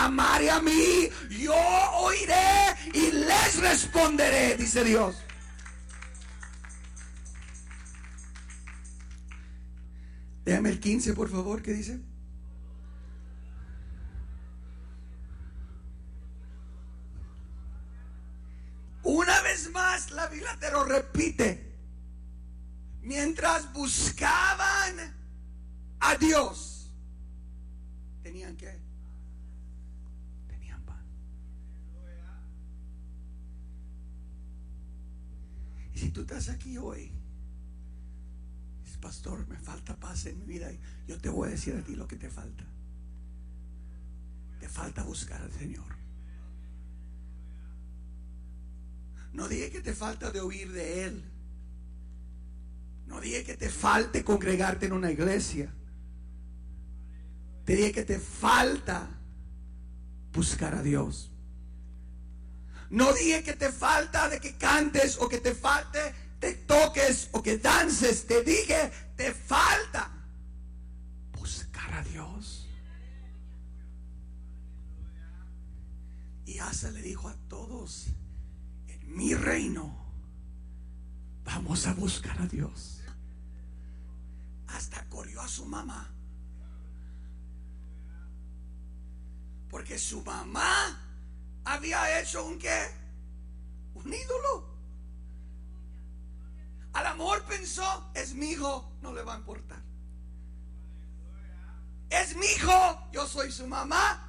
clamare a mí, yo oiré y les responderé, dice Dios. Déjame el 15, por favor, ¿qué dice? Una vez más la Biblia te lo repite. Mientras buscaban a Dios, ¿tenían qué? Tenían pan. Y si tú estás aquí hoy, dices, pastor, me falta paz en mi vida, yo te voy a decir a ti lo que te falta. Te falta buscar al Señor. No dije que te falta de oír de Él. No dije que te falte congregarte en una iglesia. Te dije que te falta buscar a Dios. No dije que te falta de que cantes o que te falte te toques o que dances. Te dije, te falta buscar a Dios. Y Asa le dijo a todos: en mi reino vamos a buscar a Dios. Hasta corrió a su mamá, porque su mamá había hecho un ¿qué? Un ídolo. Al amor pensó: es mi hijo, no le va a importar. Es mi hijo, yo soy su mamá.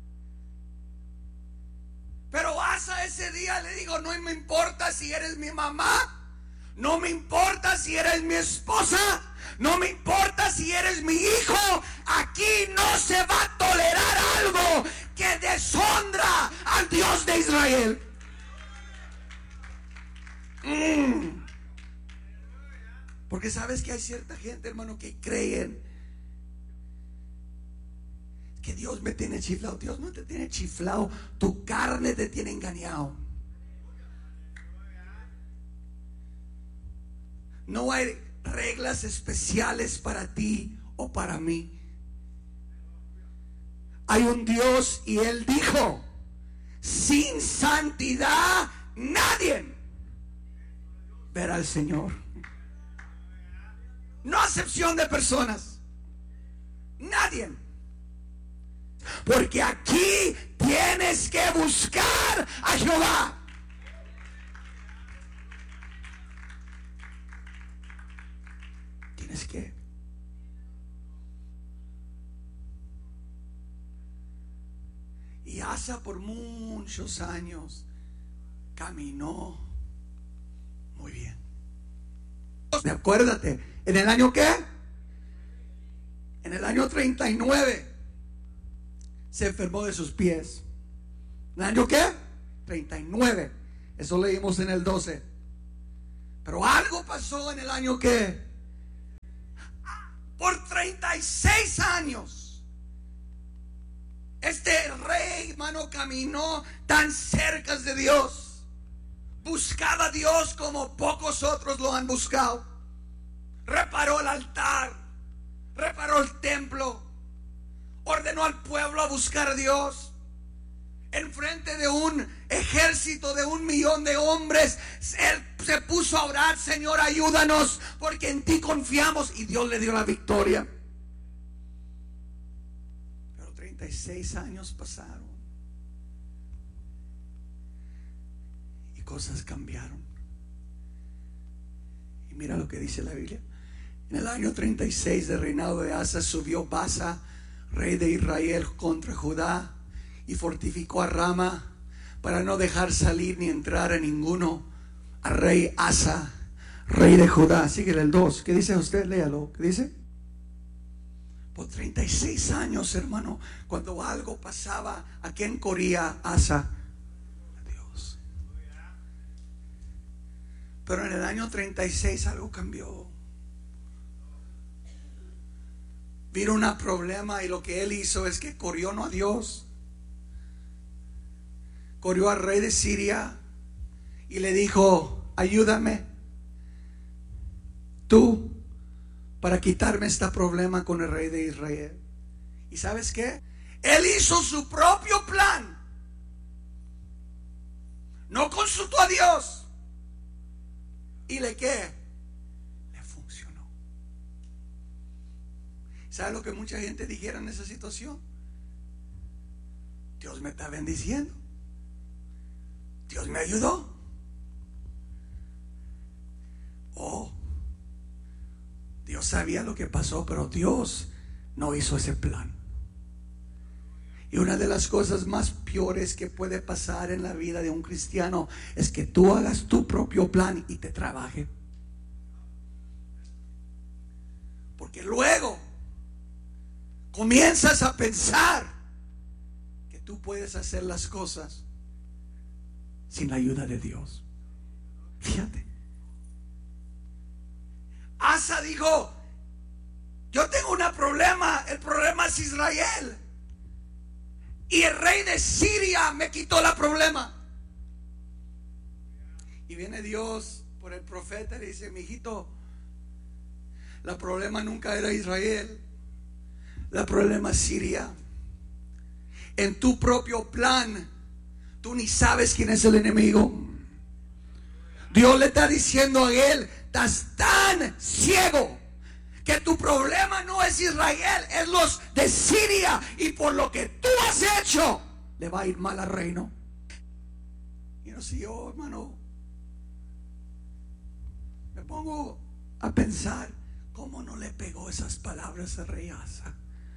Pero Asa ese día le dijo: no me importa si eres mi mamá, no me importa si eres mi esposa, no me importa si eres mi hijo. Aquí no se va a tolerar algo que deshonra al Dios de Israel. Porque sabes que hay cierta gente, hermano, que creen que Dios me tiene chiflado. Dios no te tiene chiflado, tu carne te tiene engañado. No hay reglas especiales para ti o para mí. Hay un Dios y Él dijo: sin santidad nadie verá al Señor. No acepción de personas, nadie. Porque aquí tienes que buscar a Jehová. Tienes que. Y Asa por muchos años caminó muy bien. Acuérdate, ¿en el año qué? En el año 39 se enfermó de sus pies. ¿En el año qué? 39. Eso leímos en el 12. Pero algo pasó en el año que por 36 años este rey, hermano, caminó tan cerca de Dios. Buscaba a Dios como pocos otros lo han buscado. Reparó el altar, reparó el templo, ordenó al pueblo a buscar a Dios. Enfrente de un ejército de 1 millón de hombres, él se puso a orar: Señor, ayúdanos, porque en ti confiamos. Y Dios le dio la victoria. Pero 36 años pasaron y cosas cambiaron. Y mira lo que dice la Biblia. En el año 36 del reinado de Asa, subió Baasa, rey de Israel, contra Judá, y fortificó a Rama, para no dejar salir ni entrar a ninguno al rey Asa, rey de Judá. Síguele el 2. ¿Qué dice usted? Léalo. ¿Qué dice? Por 36 años, hermano, cuando algo pasaba, ¿a quién corría Asa? A Dios. Pero en el año 36 algo cambió. Vino un problema y lo que él hizo es que corrió no a Dios, corrió al rey de Siria y le dijo: ayúdame tú para quitarme este problema con el rey de Israel. ¿Y sabes qué? Él hizo su propio plan. No consultó a Dios. ¿Y qué? Le funcionó. ¿Sabe lo que mucha gente dijera en esa situación? Dios me está bendiciendo. Dios me ayudó. Oh, Dios sabía lo que pasó, pero Dios no hizo ese plan. Y una de las cosas más peores que puede pasar en la vida de un cristiano es que tú hagas tu propio plan y te trabaje. Porque luego comienzas a pensar que tú puedes hacer las cosas sin la ayuda de Dios. Fíjate. Asa dijo: yo tengo un problema, el problema es Israel. Y el rey de Siria me quitó el problema. Y viene Dios por el profeta y le dice: mi hijito, el problema nunca era Israel. El problema es Siria. En tu propio plan, tú ni sabes quién es el enemigo. Dios le está diciendo a él: estás tan ciego que tu problema no es Israel, es los de Siria, y por lo que tú has hecho le va a ir mal al reino. Y no sé, yo, hermano, me pongo a pensar cómo no le pegó esas palabras al rey Asa.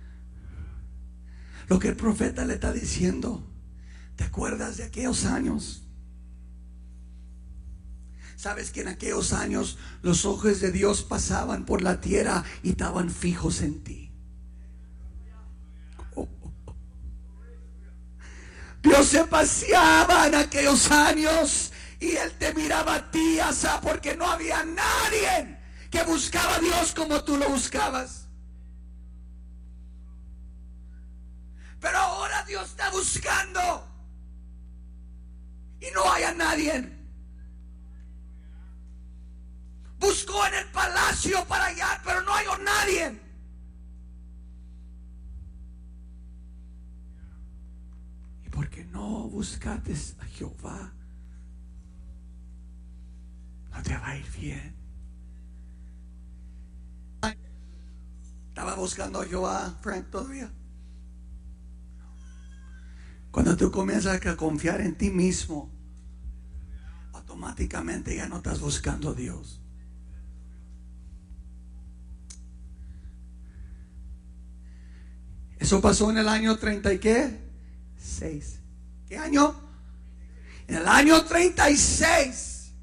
Lo que el profeta le está diciendo: ¿te acuerdas de aquellos años? Sabes que en aquellos años los ojos de Dios pasaban por la tierra y estaban fijos en ti. Dios se paseaba en aquellos años y Él te miraba a ti, Asa, porque no había nadie que buscaba a Dios como tú lo buscabas. Pero ahora Dios está buscando y no hay a nadie. Buscó en el palacio para allá, pero no hay a nadie. ¿Y por qué no buscaste a Jehová? No te va a ir bien. ¿Estaba buscando a Jehová, Frank, todavía? Cuando tú comienzas a confiar en ti mismo, automáticamente ya no estás buscando a Dios. Eso pasó en el año 30 y ¿qué? 6. ¿Qué año? En el año 36.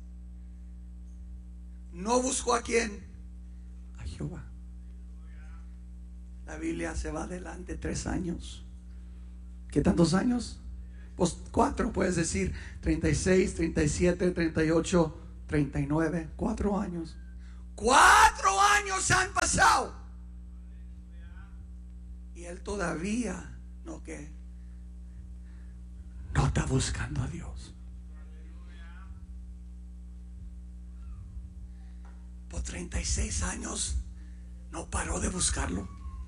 No buscó a quién. A Jehová. La Biblia se va adelante 3 años. ¿Qué tantos años? Pues 4 puedes decir. 36, 37, 38, 39. 4 años. 4 años han pasado. Y él todavía no está buscando a Dios. Por 36 años no paró de buscarlo.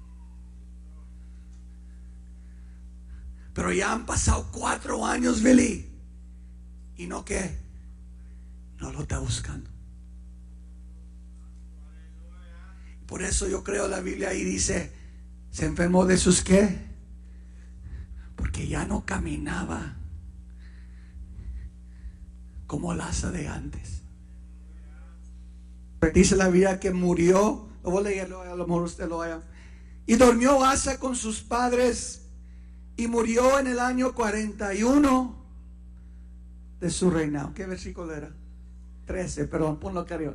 Pero ya han pasado 4 años, Billy, y no lo está buscando. Por eso yo creo la Biblia ahí dice: se enfermó de sus ¿qué? Porque ya no caminaba como el Asa de antes. Dice la Biblia que murió. Lo voy a leerlo, a lo mejor usted lo vaya. Y durmió Asa con sus padres y murió en el año 41 de su reinado. ¿Qué versículo era? 13, perdón, ponlo acá arriba.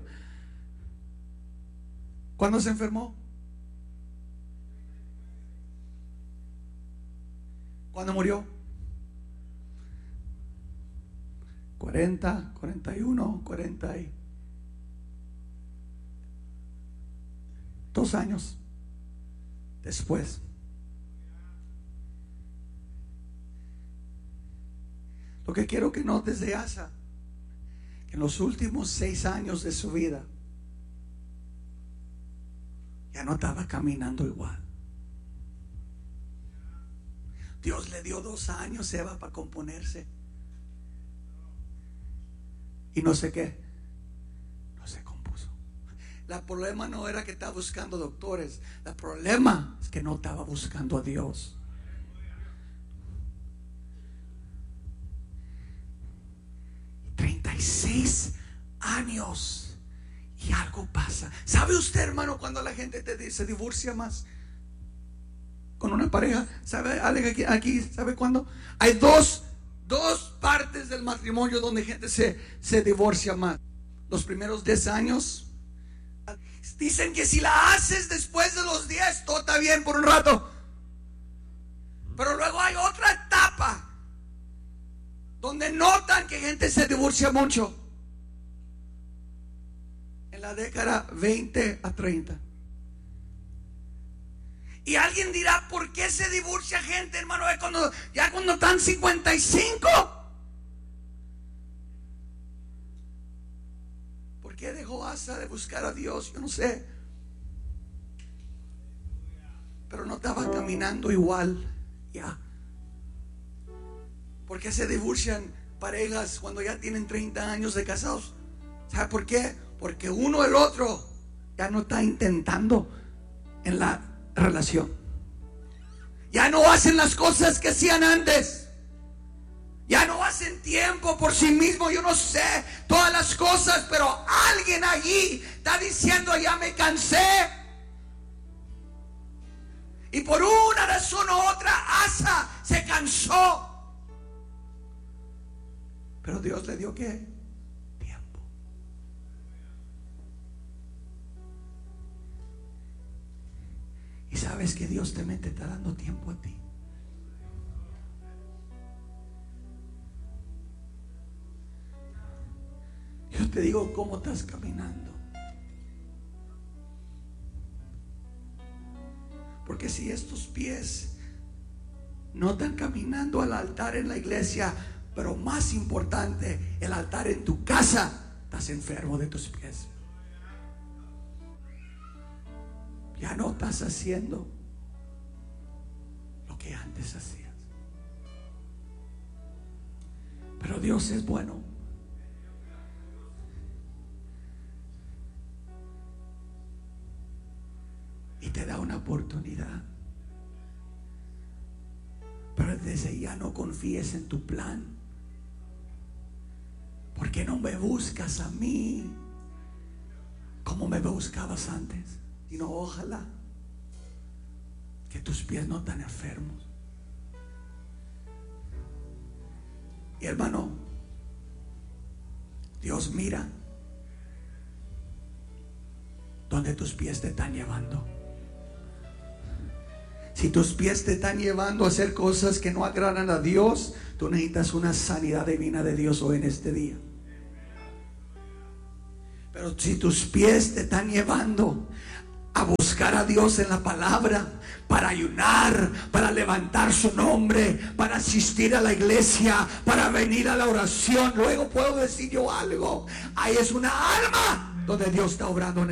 ¿Cuándo se enfermó? ¿Cuándo murió? 40, 41, 42 años después. Lo que quiero que notes de Asa, que en los últimos 6 años de su vida ya no estaba caminando igual. Dios le dio 2 años, Eva, para componerse. Y no sé qué, no se compuso. El problema no era que estaba buscando doctores. El problema es que no estaba buscando a Dios. Y 36 años y algo pasa. ¿Sabe usted, hermano, cuando la gente se divorcia más con una pareja? ¿Sabe aquí sabe cuándo? Hay dos partes del matrimonio donde gente se divorcia más. Los primeros 10 años. Dicen que si la haces después de los 10, todo está bien por un rato. Pero luego hay otra etapa donde notan que gente se divorcia mucho. En la década 20 a 30. Y alguien dirá, ¿por qué se divorcia gente, hermano? Ya cuando están 55. ¿Por qué dejó Asa de buscar a Dios? Yo no sé. Pero no estaba caminando igual. Ya. ¿Por qué se divorcian parejas cuando ya tienen 30 años de casados? ¿Sabe por qué? Porque uno el otro ya no está intentando en la relación. Ya no hacen las cosas que hacían antes. Ya no hacen tiempo por sí mismo. Yo no sé todas las cosas, pero alguien allí está diciendo, ya me cansé. Y por una razón u otra, Asa se cansó. Pero Dios le dio ¿qué? Tiempo. Y sabes que Dios también te está dando tiempo a ti. Yo te digo cómo estás caminando. Porque si estos pies no están caminando al altar en la iglesia, pero más importante, el altar en tu casa, estás enfermo de tus pies. Ya no estás haciendo lo que antes hacías. Pero Dios es bueno. Y te da una oportunidad. Pero desde ya no confíes en tu plan. ¿Por qué no me buscas a mí como me buscabas antes? Sino ojalá que tus pies no están enfermos. Y hermano, Dios mira donde tus pies te están llevando. Si tus pies te están llevando a hacer cosas que no agradan a Dios, tú necesitas una sanidad divina de Dios hoy en este día. Pero si tus pies te están llevando a buscar a Dios en la palabra, para ayunar, para levantar su nombre, para asistir a la iglesia, para venir a la oración, luego puedo decir yo algo. Ahí es una alma donde Dios está obrando en